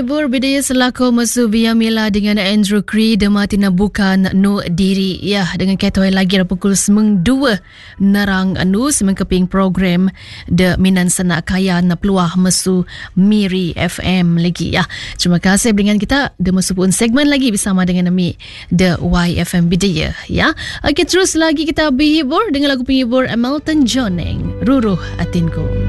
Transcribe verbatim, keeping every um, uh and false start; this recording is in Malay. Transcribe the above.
Bur bidaya selaku Mesu Via Mila dengan Andrew Cree Dematina bukan no diri ya dengan ketoi lagi pukul semeng dua narang anu semeng keping program de Minan Sanak Kaya na peluah Mesu Miri F M lagi ya. Terima kasih dengan kita de Mesu pun segmen lagi bersama dengan kami de Y F M bidaya ya. Okey, terus lagi kita berhibur dengan lagu penghibur Hamilton John Ruruh Atinku.